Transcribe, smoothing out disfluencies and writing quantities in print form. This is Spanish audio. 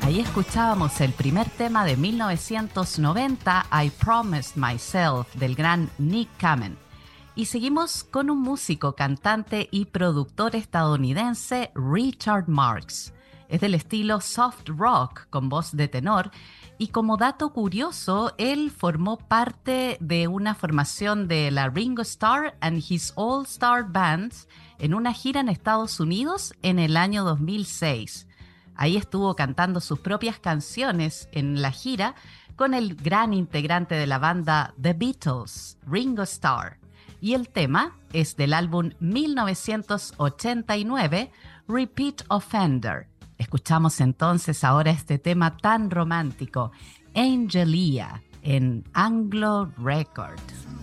Ahí escuchábamos el primer tema de 1990, I Promised Myself, del gran Nick Kamen. Y seguimos con un músico, cantante y productor estadounidense, Richard Marx. Es del estilo soft rock, con voz de tenor, y como dato curioso, él formó parte de una formación de la Ringo Starr and His All Star Band en una gira en Estados Unidos en el año 2006. Ahí estuvo cantando sus propias canciones en la gira con el gran integrante de la banda The Beatles, Ringo Starr. Y el tema es del álbum 1989, Repeat Offender. Escuchamos entonces ahora este tema tan romántico, Angelia, en Anglo Records.